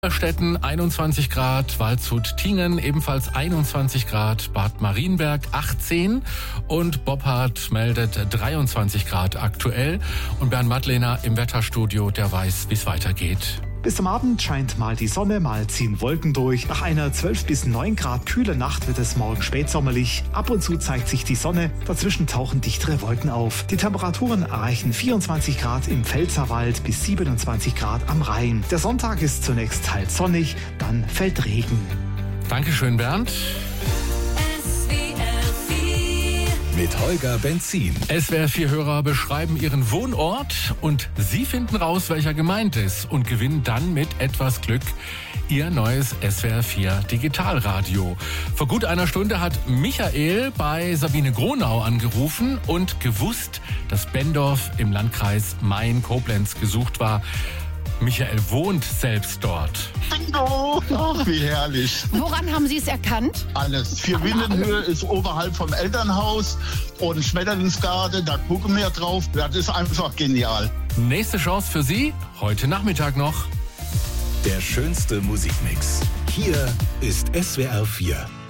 Stetten 21 Grad, Waldshut-Tiengen ebenfalls 21 Grad, Bad Marienberg 18 und Boppard meldet 23 Grad aktuell. Und Bernd Madlener im Wetterstudio, der weiß, wie es weitergeht. Bis zum Abend scheint mal die Sonne, mal ziehen Wolken durch. Nach einer 12 bis 9 Grad kühlen Nacht wird es morgen spätsommerlich. Ab und zu zeigt sich die Sonne, dazwischen tauchen dichtere Wolken auf. Die Temperaturen erreichen 24 Grad im Pfälzerwald bis 27 Grad am Rhein. Der Sonntag ist zunächst teils sonnig, dann fällt Regen. Dankeschön, Bernd. Mit Holger Benzin. SWR4-Hörer beschreiben ihren Wohnort und Sie finden raus, welcher gemeint ist und gewinnen dann mit etwas Glück Ihr neues SWR4 Digitalradio. Vor gut einer Stunde hat Michael bei Sabine Gronau angerufen und gewusst, dass Benndorf im Landkreis Main-Koblenz gesucht war. Michael wohnt selbst dort. Bingo! Ach, wie herrlich. Woran haben Sie es erkannt? Alles. 4 Windenhöhe ist oberhalb vom Elternhaus und Schmetterlingsgarten, da gucken wir drauf. Das ist einfach genial. Nächste Chance für Sie, heute Nachmittag noch. Der schönste Musikmix. Hier ist SWR4.